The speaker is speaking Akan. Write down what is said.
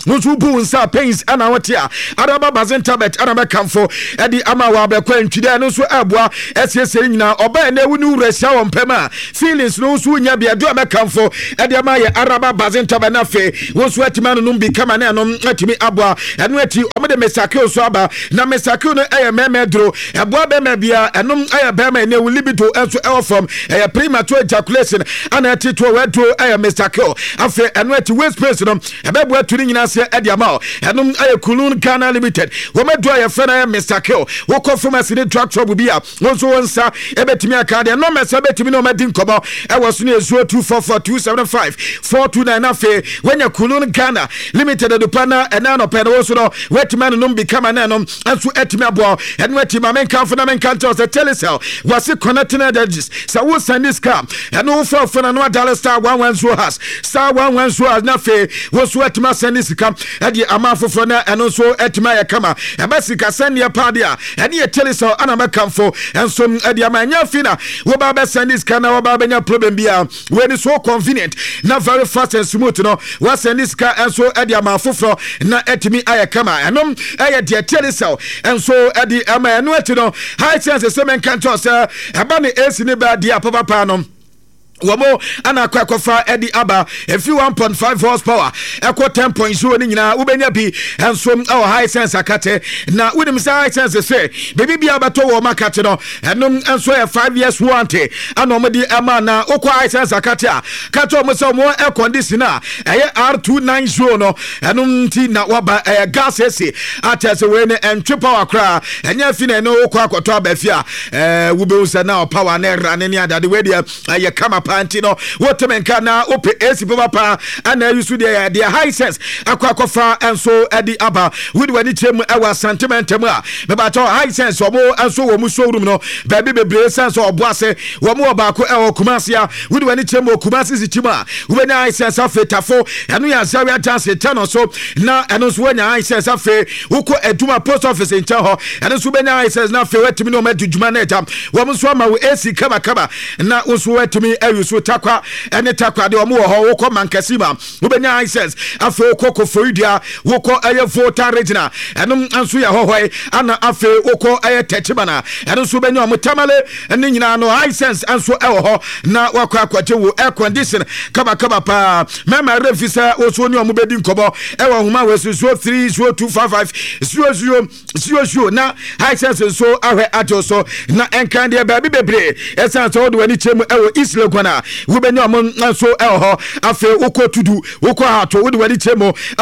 nso bu nsa pains ana wotia Araba Bazin tablet ana mekamfo edi ama wa bekwa ntwide no so aboa esiese nyina oba na ewu ni wurasia wo mpema feelings no so nya bia do mekamfo edi ama ye Araba Bazin tablet na fe wo so atima no bi kama na no atimi aboa eno ati omde mesake so aba na mesake no eye memedro aboa be ma bia enom eye be ma na ewu libido enso e from eye premature ejaculation ana ati to wedo eye mesake afi eno ati waste space no ebebo atuni nyina se edi ama enom eye Kulun Ghana Limited wo medo eye fena mesake wo confirmation ni drug trouble bia wo so wonsa ebetimi aka de no mesa betimi no medi nkomo e wo so ne ezuo 244275 429 afi wenya Kulun Ghana Limited do pana ena no pena wo so no wetman no bi kama na no anso etimi abo eno etima men kan funa men kan to se telecell wasi connecting energies sa wo send this scam eno wo funa no dial star 110 has star 110 has na fe wo so etima send this scam edi ama foforo na eno so etima ya kama ebasika send ya padia eni e telecell ana mekamfo enso edi ama nya fina wo ba be send this scam na wo ba be nya problem bia we ni so convenient na very fast and smooth no wo send this scam enso edi ama foforo na etimi aya kama enom eye de telecell enso edi ama eno eti no high chance se men kan to se eba ne AC ne ba dia papa no Wamo ana kwa edi aba if you 1.5 horsepower eko 10.0 ni nyina ubenya bi enso our high sense akate na wonim say high sense say baby bia bato wo makate no enum enso e 5 years warranty ana omedi ama na okwa high sense akate a kato mo say mo air conditioner eye R290 no enum ti na waba gas ese atese we ne entwe power kra enya fi na no okwa akoto abafia wo be usa na power na rane ni adade we dia aye kama Antino, what menka na ope AC papa and you should their high sense aquacofa and so Eddie Abba would when it our sentiment but high sense or more and so muso no baby be sense or boise one more bako el kumasia would when it kumasi tima when I sense of fetafo and we are sorry chance 10 or so now and also when I sense of fe uko eduma post office in Taho and so when I says now fe to me no met to Jumaneta woman swama with AC kaba na also to me so takwa ene takwa de omo ho wo ko mankasima wo benya license afi okoko foidia wo ko aye voter regional enom anso ya hohoi ana afi wo ko aye techibana eno so benya omo tamale ene nyina no license anso e ho na wakwa akwate wo air condition kaba pa mema refisa wo so ni omo bedi nkobo e wo huma we so 302550000 na license so ahwe ato so na enkande ba bebre esan so do wani chemu e wo isle kwana wubenya mo nso elho afi uko tudu uko hato wudi wadi chemo